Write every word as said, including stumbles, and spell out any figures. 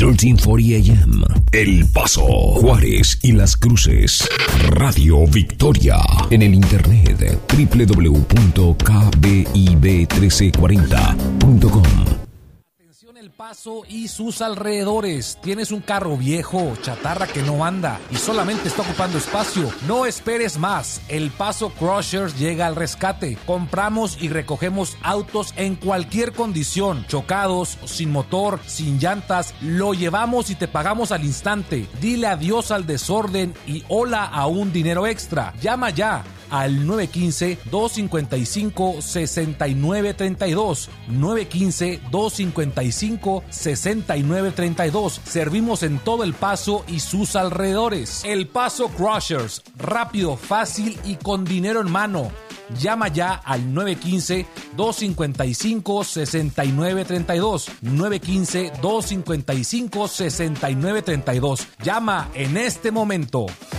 trece cuarenta A M. El Paso, Juárez y Las Cruces. Radio Victoria. En el internet doble u doble u doble u punto k b i b trece cuarenta punto com. El Paso y sus alrededores. ¿Tienes un carro viejo, chatarra que no anda y solamente está ocupando espacio? No esperes más. El Paso Crushers llega al rescate. Compramos y recogemos autos en cualquier condición, chocados, sin motor, sin llantas. Lo llevamos y te pagamos al instante. Dile adiós al desorden y hola a un dinero extra. Llama ya al nueve uno cinco, dos cinco cinco, seis nueve tres dos, nueve uno cinco, dos cinco cinco, seis nueve tres dos. Servimos en todo El Paso y sus alrededores. El Paso Crushers, rápido, fácil y con dinero en mano. Llama ya al nueve uno cinco, dos cinco cinco, seis nueve tres dos, nueve uno cinco, dos cinco cinco, seis nueve tres dos. Llama en este momento.